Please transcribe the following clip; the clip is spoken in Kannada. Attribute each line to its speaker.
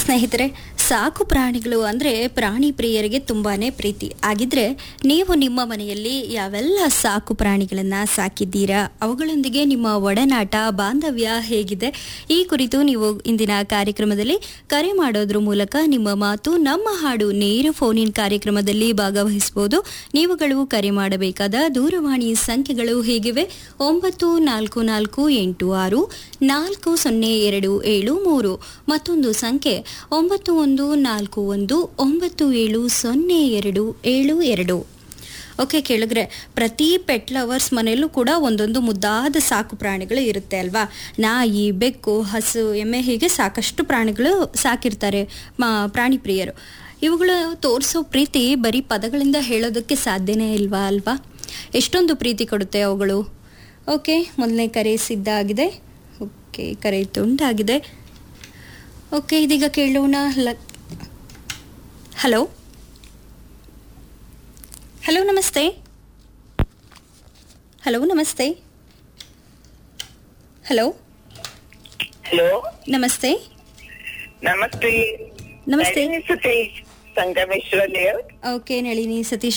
Speaker 1: ಸ್ನೇಹಿತರೆ, ಸಾಕು ಪ್ರಾಣಿಗಳು ಅಂದರೆ ಪ್ರಾಣಿ ಪ್ರಿಯರಿಗೆ ತುಂಬಾನೇ ಪ್ರೀತಿ. ಹಾಗಿದ್ರೆ ನೀವು ನಿಮ್ಮ ಮನೆಯಲ್ಲಿ ಯಾವೆಲ್ಲ ಸಾಕು ಪ್ರಾಣಿಗಳನ್ನು ಸಾಕಿದ್ದೀರಾ? ಅವುಗಳೊಂದಿಗೆ ನಿಮ್ಮ ಒಡನಾಟ ಬಾಂಧವ್ಯ ಹೇಗಿದೆ? ಈ ಕುರಿತು ನೀವು ಇಂದಿನ ಕಾರ್ಯಕ್ರಮದಲ್ಲಿ ಕರೆ ಮಾಡೋದ್ರ ಮೂಲಕ ನಿಮ್ಮ ಮಾತು ನಮ್ಮ ಹಾಡು ನೇರ ಫೋನ್ ಇನ್ ಕಾರ್ಯಕ್ರಮದಲ್ಲಿ ಭಾಗವಹಿಸಬಹುದು. ನೀವುಗಳು ಕರೆ ಮಾಡಬೇಕಾದ ದೂರವಾಣಿ ಸಂಖ್ಯೆಗಳು ಹೇಗಿವೆ: 9486402773 ಮತ್ತೊಂದು ಸಂಖ್ಯೆ 9141970272. ಓಕೆ ಕೇಳಿದ್ರೆ, ಪ್ರತಿ ಪೆಟ್ ಲವರ್ಸ್ ಮನೆಯಲ್ಲೂ ಕೂಡ ಒಂದೊಂದು ಮುದ್ದಾದ ಸಾಕು ಪ್ರಾಣಿಗಳು ಇರುತ್ತೆ ಅಲ್ವಾ? ನಾಯಿ, ಬೆಕ್ಕು, ಹಸು, ಎಮ್ಮೆ ಹೀಗೆ ಸಾಕಷ್ಟು ಪ್ರಾಣಿಗಳು ಸಾಕಿರ್ತಾರೆ ಪ್ರಾಣಿ ಪ್ರಿಯರು. ಇವುಗಳು ತೋರಿಸೋ ಪ್ರೀತಿ ಬರೀ ಪದಗಳಿಂದ ಹೇಳೋದಕ್ಕೆ ಸಾಧ್ಯನೇ ಇಲ್ವಾ ಅಲ್ವಾ? ಎಷ್ಟೊಂದು ಪ್ರೀತಿ ಕೊಡುತ್ತೆ ಅವುಗಳು. ಓಕೆ, ಮೊದಲನೇ ಕರೆ ಸಿದ್ಧ ಆಗಿದೆ. ಓಕೆ, ಕರೆ ತುಂಡಾಗಿದೆ. ಓಕೆ, ಇದೀಗ ಕೇಳೋಣ. ಹಲೋ ಹಲೋ ನಮಸ್ತೆ. ಹಲೋ ನಮಸ್ತೆ. ಹಲೋ
Speaker 2: ಹಲೋ
Speaker 1: ನಮಸ್ತೆ.
Speaker 2: ನಮಸ್ತೆ.
Speaker 1: ನಮಸ್ತೆ.
Speaker 2: ಸತೀಶ್ ಸಂಗಮೇಶ್ವರ ಲೇಔಟ್.
Speaker 1: ಓಕೆ, ನಳಿನಿ ಸತೀಶ್